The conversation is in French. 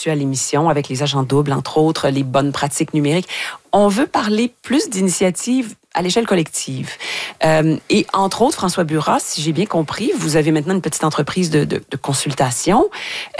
reçu à l'émission avec les agents doubles, entre autres, les bonnes pratiques numériques. On veut parler plus d'initiatives à l'échelle collective. Et entre autres, François Buras, si j'ai bien compris, vous avez maintenant une petite entreprise de consultation.